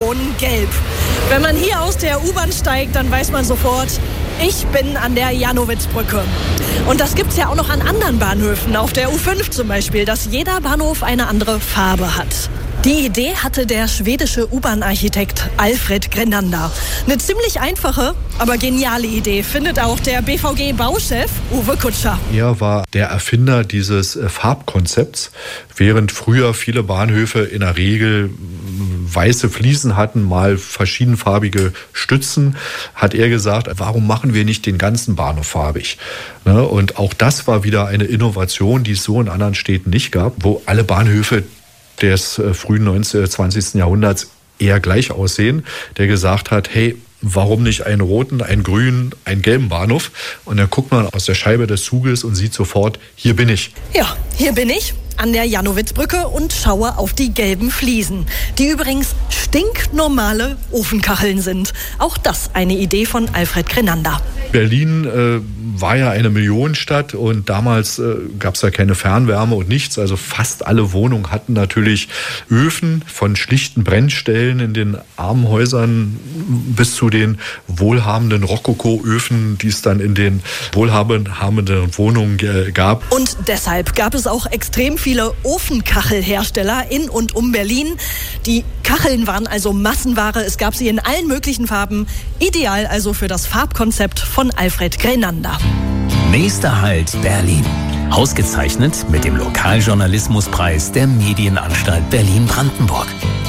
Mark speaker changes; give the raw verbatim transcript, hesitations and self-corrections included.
Speaker 1: Neongelb. Wenn man hier aus der U-Bahn steigt, dann weiß man sofort, ich bin an der Jannowitzbrücke. Und das gibt's ja auch noch an anderen Bahnhöfen, auf der U fünf zum Beispiel, dass jeder Bahnhof eine andere Farbe hat. Die Idee hatte der schwedische U-Bahn-Architekt Alfred Grenander. Eine ziemlich einfache, aber geniale Idee findet auch der B V G-Bauchef Uwe Kutscher.
Speaker 2: Er war der Erfinder dieses Farbkonzepts. Während früher viele Bahnhöfe in der Regel weiße Fliesen hatten, mal verschiedenfarbige Stützen, hat er gesagt, warum machen wir nicht den ganzen Bahnhof farbig? Und auch das war wieder eine Innovation, die es so in anderen Städten nicht gab, wo alle Bahnhöfe des frühen neunzehnten, zwanzigsten Jahrhunderts eher gleich aussehen, der gesagt hat, hey, warum nicht einen roten, einen grünen, einen gelben Bahnhof? Und dann guckt man aus der Scheibe des Zuges und sieht sofort, hier bin ich.
Speaker 1: Ja, hier bin ich an der Jannowitzbrücke und schaue auf die gelben Fliesen, die übrigens stinknormale Ofenkacheln sind. Auch das eine Idee von Alfred Grenander.
Speaker 2: Berlin äh, war ja eine Millionenstadt und damals äh, gab es ja keine Fernwärme und nichts. Also fast alle Wohnungen hatten natürlich Öfen, von schlichten Brennstellen in den armen Häusern bis zu den wohlhabenden Rokoko-Öfen, die es dann in den wohlhabenden Wohnungen g- gab.
Speaker 1: Und deshalb gab es auch extrem viele Ofenkachelhersteller in und um Berlin. Die Kacheln waren also Massenware. Es gab sie in allen möglichen Farben. Ideal also für das Farbkonzept von Alfred Grenander.
Speaker 3: Nächster Halt Berlin. Ausgezeichnet mit dem Lokaljournalismuspreis der Medienanstalt Berlin-Brandenburg.